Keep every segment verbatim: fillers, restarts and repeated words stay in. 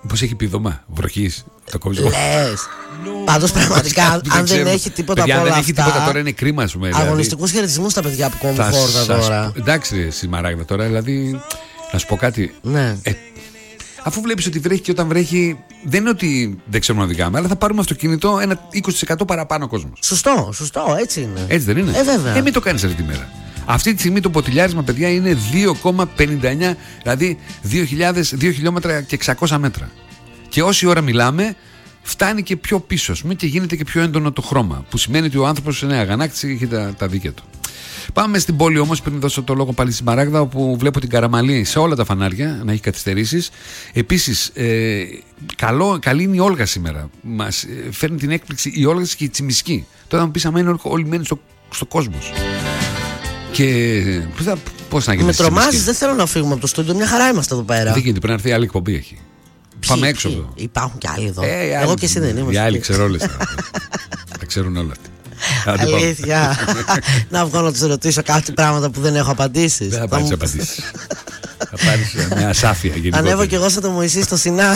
Πώς έχει πηδωμά βροχής το κόβισμα. Λες. Πάντως πραγματικά, αν δεν, δεν έχει τίποτα παιδιά, από όλα αν δεν έχει αυτά, τίποτα τώρα είναι κρίμα σου. Αγωνιστικούς χαιρετισμούς στα παιδιά που κόβουν φόρτα τώρα. Εντάξει, Σιμαράγδα τώρα, δηλαδή. Να σου πω κάτι. Ναι. Ε, αφού βλέπεις ότι βρέχει και όταν βρέχει, δεν είναι ότι δεν ξέρουμε να οδηγάμε, αλλά θα πάρουμε αυτοκίνητο ένα είκοσι τοις εκατό παραπάνω κόσμος. Σωστό, σωστό, έτσι είναι. Έτσι δεν είναι. Ε, βέβαια. Ε, μην το κάνεις αυτή τη μέρα. Αυτή τη στιγμή το ποτηλιάρισμα, παιδιά, είναι δύο κόμμα πενήντα εννιά, δηλαδή δύο χιλιόμετρα και εξακόσια μέτρα. Και όση ώρα μιλάμε, φτάνει και πιο πίσω, ας πούμε, και γίνεται και πιο έντονο το χρώμα. Που σημαίνει ότι ο άνθρωπος είναι αγανάκτης και έχει τα, τα δίκαια του. Πάμε στην πόλη όμως, πριν δώσω το λόγο πάλι στη Μαράγδα, όπου βλέπω την Καραμαλή σε όλα τα φανάρια να έχει καθυστερήσεις. Επίσης, ε, καλό, καλή είναι η Όλγα σήμερα. Μας ε, φέρνει την έκπληξη η Όλγα και η Τσιμισκή. Τώρα θα μου πεις, άμα είναι όλοι μένουν στο, στο κόσμο. Και πώς να γίνει. Με τρομάζεις, δεν θέλω να φύγουμε από το στούντιο. Μια χαρά είμαστε εδώ πέρα. Δεν γίνεται, πρέπει να έρθει άλλη εκπομπή. Έχει. Ποιοι, πάμε έξω ποιοι, εδώ. Υπάρχουν και άλλοι εδώ. Ε, Εγώ και εσύ δεν είμαστε. Οι άλλοι ξέρουν όλες. Τα ξέρουν όλα αυτοί. Αλήθεια. Να βγω να τους ρωτήσω κάτι πράγματα που δεν έχω απαντήσεις. Δεν θα πάρεις απαντήσεις. Θα πάρεις μια ασάφεια γενικότερα. Ανέβω κι εγώ σαν το Μωυσή στο Σινά.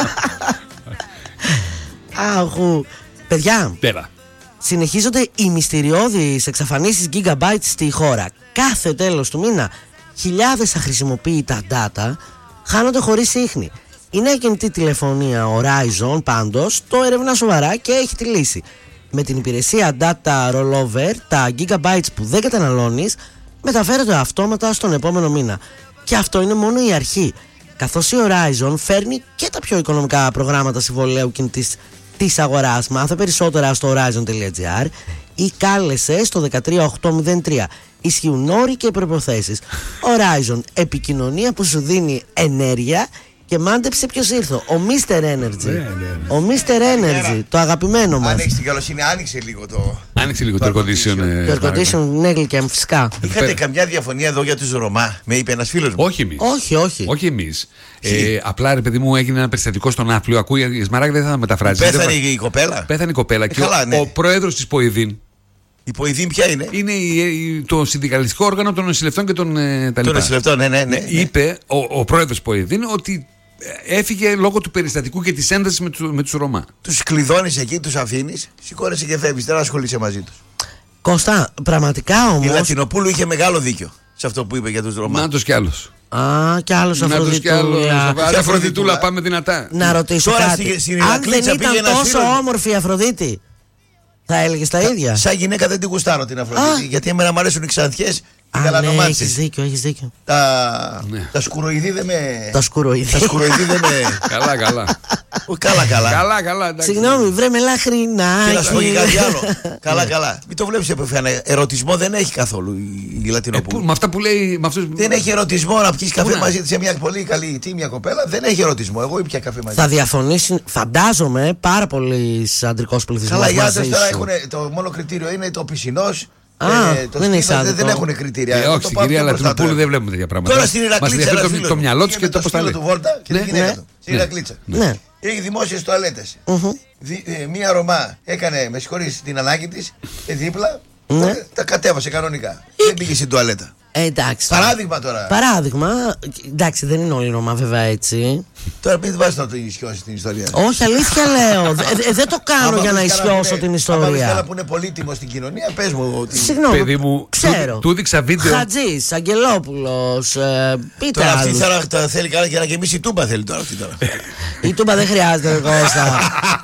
Αχου. Παιδιά, Πέρα. συνεχίζονται οι μυστηριώδεις εξαφανίσεις gigabytes στη χώρα. Κάθε τέλος του μήνα χιλιάδες αχρησιμοποιητά data χάνονται χωρίς ίχνη. Η νέα κινητή τηλεφωνία Horizon πάντως το ερευνά σοβαρά και έχει τη λύση. Με την υπηρεσία Data Rollover, τα gigabytes που δεν καταναλώνεις μεταφέρονται αυτόματα στον επόμενο μήνα. Και αυτό είναι μόνο η αρχή, καθώς η Horizon φέρνει και τα πιο οικονομικά προγράμματα συμβολαίου κινητής της αγοράς. Μάθε περισσότερα στο horizon τελεία gr ή κάλεσε στο ένα τρία οκτώ μηδέν τρία. Ισχύουν όροι και προϋποθέσεις. Horizon, επικοινωνία που σου δίνει ενέργεια. Και μάντεψε ποιος ήρθε. Ο μίστερ Energy. Ναι, ναι, ναι. Ο μίστερ Energy, το αγαπημένο μας. Αν έχεις την καλοσύνη, άνοιξε λίγο το. Άνοιξε λίγο το air condition. Το air condition, ναι, γλυκιά, φυσικά. Είχατε καμιά διαφωνία εδώ για τους Ρωμά, με είπε ένας φίλος μου. Όχι εμείς. Όχι, όχι. Όχι εμείς. Ε, απλά ρε παιδί μου, έγινε ένα περιστατικό στον Άφλιο. Ακούει η Σμαράγδα, δεν θα μεταφράζει. Πέθανε η κοπέλα. Πέθανε η κοπέλα. Και καλά, ο, ναι. ο πρόεδρος της ΠΟΗΔΗΝ. Η ΠΟΗΔΗΝ ποια είναι? Είναι η, η, το συνδικαλιστικό όργανο των νοσηλευτών και των ε, τα Των λοιπά. νοσηλευτών, ναι, ναι, ναι. Είπε ο, ο πρόεδρος της ΠΟΗΔΗΝ ότι έφυγε λόγω του περιστατικού και της έντασης με, του, με τους Ρωμά. Τους κλειδώνεις εκεί, τους αφήνεις, σηκώνεσαι και φεύγεις, δεν ασχολείσαι μαζί τους. Κώστα, πραγματικά όμως. Η Λατινοπούλου είχε μεγάλο δίκιο σε αυτό που είπε για τους Ρωμά. Νάτος κι άλλος. Α, κι άλλος Νάτος κι άλλος. Αφροδιτούλα. Αφροδιτούλα, πάμε δυνατά. Να ρωτήσω Τώρα κάτι. στη- στην Αν Ηρακλήτσα δεν πήγε ήταν ένας τόσο φίλος μου. όμορφη η Αφροδίτη, θα έλεγες τα ίδια. Σαν γυναίκα δεν την γουστάρω την Αφροδίτη, Α. γιατί εμένα μου αρέσουν οι ξανθιές, οι Α, ναι, έχεις γαλανομάτσες. δίκιο, έχεις δίκιο. Τα, Ναι. τα σκουροειδή δεν με. Τα σκουροειδή. Τα σκουροειδή δεν με. Καλά, καλά. Ω, καλά, καλά. Καλά, καλά. εντάξει. Συγγνώμη, βρε με Και να σου πω και λαχρινάκι. κάτι άλλο. Καλά, καλά. Μην το βλέπεις επεφένα. Ερωτισμό δεν έχει καθόλου η- η Ε, Λατινοπούλου. πού- με αυτά που λέει. Με αυτούς... Δεν έχει ερωτισμό να πιεις καφέ να? μαζί της σε μια πολύ καλή τίμια κοπέλα. Δεν έχει ερωτισμό. Εγώ ήπια καφέ μαζί. Θα διαφωνήσει, φαντάζομαι, πάρα πολύ αντρικός πληθυσμός. Καλά, οι μαζί άντρες τώρα σου. έχουν. Το μόνο κριτήριο είναι το πισινός. Α, το δεν είναι σπίτι, δεν, άδικο. δεν έχουν κριτήρια. Ε, Εγώ όχι, το στην πάω κυρία πιο μπροστά Λατινοπούλου τώρα. δεν βλέπουμε τέτοια πράγματα. Τώρα στην Μας Ηρακλήτσα ενδιαφέρει ένας το, φίλος το μου μυαλό του πήγε και με το πώς τα σκύλο λέει. του Βόλτα και Ναι, τη γυναίκα ναι, του. Στην ναι. Ηρακλήτσα. Ναι. Έχει δημόσιες τουαλέτες. Δι- ε, Μία Ρωμά έκανε, με συγχωρείς, την ανάγκη της και δίπλα Ναι. τα κατέβασε κανονικά. Δεν πήγε στην τουαλέτα. Ε, εντάξει. Παράδειγμα τώρα. Παράδειγμα. Εντάξει, δεν είναι όλοι οι Ρωμά, βέβαια έτσι. Τώρα μην βάζεις να το ισιώσεις την ιστορία. Όχι, αλήθεια λέω. Δε- δε- δεν το κάνω Άμα για να βρεις κανένα που ισιώσω είναι- την άμα βρεις κανένα ιστορία. που είναι πολύτιμο στην κοινωνία, πες μου ότι. Συγγνώμη. Παιδί μου, ξέρω. του- του έδειξα βίντεο. Χατζής, Αγγελόπουλος, ε, πείτε Τώρα αυτή άλλους. θα, τα θέλει καλά για να γεμίσει η τούμπα θέλει τώρα αυτή τώρα. Η τούμπα δεν χρειάζεται, ρε Κώστα.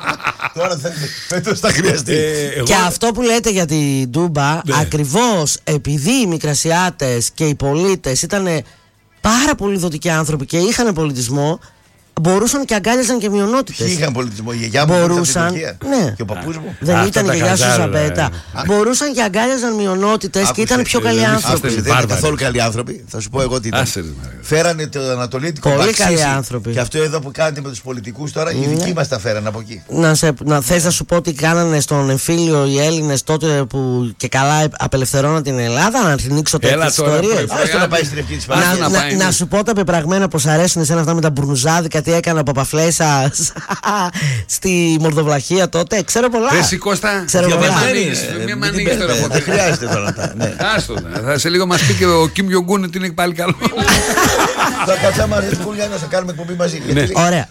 Τώρα θα φέτος θα χρειαστεί. Ε, εγώ- Και αυτό που λέτε για την Τούμπα, Ναι. ακριβώς επειδή οι Μικρασιάτες και οι πολίτες ήταν πάρα πολύ δοτικοί άνθρωποι και είχαν πολιτισμό, μπορούσαν και αγκάλιαζαν και μειονότητες. Ποιοι είχαν πολιτισμό, η γιαγιά μου Μπορούσαν. από την Τουρκία. Ναι. Και ο παππούς μου. Δεν Αυτά ήταν η τα γιαγιά σου χαζάρια, Ζαμπέτα. ε. Μπορούσαν και αγκάλιαζαν μειονότητες και Άκουσε, ήταν πιο ε, καλοί δεν άνθρωποι. Άκουσε, Δεν είναι βάρβαροι. καθόλου καλοί άνθρωποι. Θα σου πω εγώ τι ήταν. Άσε, ρε, μάνα. Φέρανε το Ανατολίτικο Πολύ μπαξίσι. καλοί άνθρωποι. Και αυτό εδώ που κάνετε με τους πολιτικούς τώρα, οι δικοί μας τα φέρανε από εκεί. Να, σε, να θες να σου πω τι κάνανε στον εμφύλιο οι Έλληνες τότε που και καλά απελευθερώναν την Ελλάδα, να ανοίξω Έλα τέτοιες τώρα, ιστορίες. πρωί, Άστο να πάει στην ευχή της Άστο Παναγίας. Να, να να, πάει, να ναι. σου πω τα πεπραγμένα πως αρέσουν εσένα αυτά με τα μπουρνουζάδικα, τι έκανε ο Παπαφλέσσα στη Μορδοβλαχία τότε. Ξέρω πολλά. Ρε εσύ Κώστα, Ξέρω μια πολλά. μ' Δεν ανοίγεις, είναι, μια μ' μην την ανοίγεις τώρα παίρνετε, ποτέ. δεν χρειάζεται τώρα τα. ναι. Άστο, ναι. Θα σε λίγο μας πει και ο Κιμ Γιονγκούν ότι είναι πάλι καλό. Θα κάτσαμε να σε κάνουμε εκπομπή μαζί. Γιατί λέει, Ωραία.